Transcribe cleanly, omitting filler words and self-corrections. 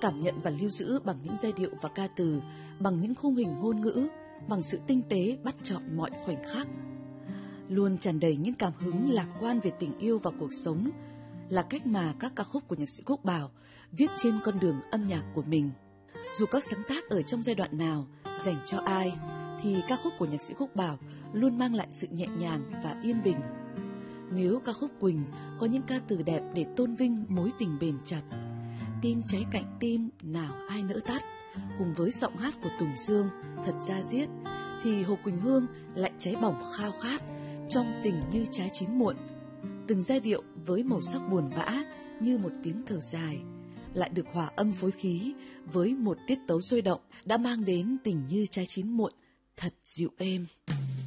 cảm nhận và lưu giữ bằng những giai điệu và ca từ, bằng những khung hình ngôn ngữ, bằng sự tinh tế bắt chọn mọi khoảnh khắc. Luôn tràn đầy những cảm hứng lạc quan về tình yêu và cuộc sống, là cách mà các ca khúc của nhạc sĩ Quốc Bảo viết trên con đường âm nhạc của mình. Dù các sáng tác ở trong giai đoạn nào, dành cho ai, thì ca khúc của nhạc sĩ Quốc Bảo luôn mang lại sự nhẹ nhàng và yên bình. Nếu ca khúc Quỳnh có những ca từ đẹp để tôn vinh mối tình bền chặt, tim cháy cạnh tim nào ai nỡ tắt, cùng với giọng hát của Tùng Dương thật da diết, thì Hồ Quỳnh Hương lại cháy bỏng khao khát trong Tình Như Trái Chín Muộn. Từng giai điệu với màu sắc buồn bã như một tiếng thở dài, lại được hòa âm phối khí với một tiết tấu sôi động đã mang đến Tình Như Trái Chín Muộn thật dịu êm.